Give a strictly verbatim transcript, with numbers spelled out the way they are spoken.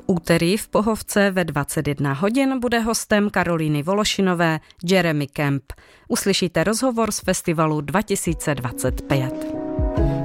úterý v Pohovce ve dvacet jedna hodin bude hostem Karolíny Vološinové Jeremy Camp. Uslyšíte rozhovor z festivalu dva tisíce dvacet pět.